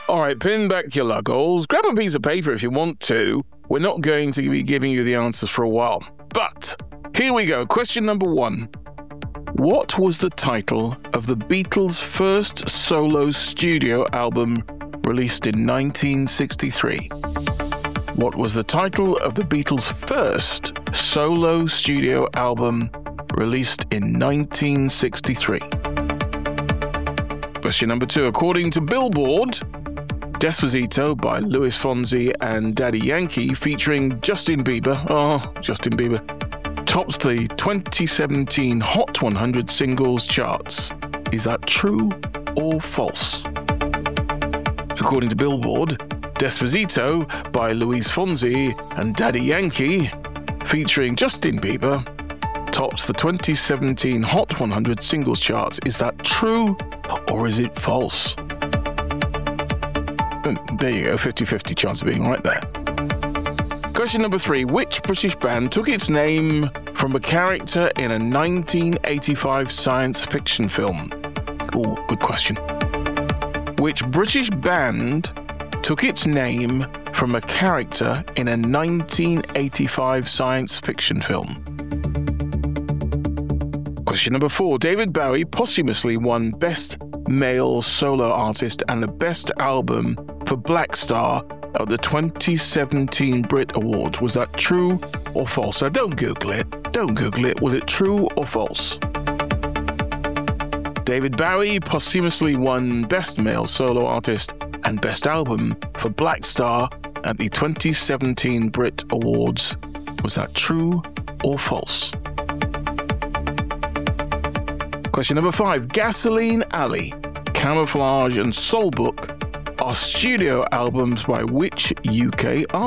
All right, pin back your luggles. Grab a piece of paper if you want to. We're not going to be giving you the answers for a while. But here we go. Question number 1. What was the title of the Beatles' first solo studio album released in 1963? What was the title of the Beatles' first solo studio album released in 1963? Question number 2. According to Billboard, Despacito by Luis Fonsi and Daddy Yankee featuring Justin Bieber, tops the 2017 Hot 100 singles charts. Is that true or false? According to Billboard, Despacito by Luis Fonsi and Daddy Yankee featuring Justin Bieber tops the 2017 Hot 100 singles charts. Is that true or is it false? There you go, 50-50 chance of being right there. Question number 3. Which British band took its name from a character in a 1985 science fiction film? Ooh, good question. Which British band took its name from a character in a 1985 science fiction film? Question number 4. David Bowie posthumously won Best Male Solo Artist and the Best Album for Black Star at the 2017 Brit Awards. Was that true or false? Now, don't Google it. Was it true or false? David Bowie posthumously won Best Male Solo Artist and Best Album for Black Star at the 2017 Brit Awards. Was that true or false? Question number 5. Gasoline Alley, Camouflage and Soul Book are studio albums by which UK artist?